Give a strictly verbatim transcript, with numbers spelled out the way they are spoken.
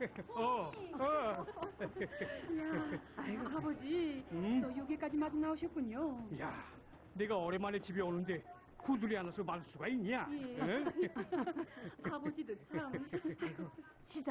어, 어. 야, 아이고 아버지, 응? 또 여기까지 마중 나오셨군요. 야, 내가 오랜만에 집에 오는데 구들이 안 와서 말 수가 있냐? 예. 응? 아버지도 참. 아이고, 시장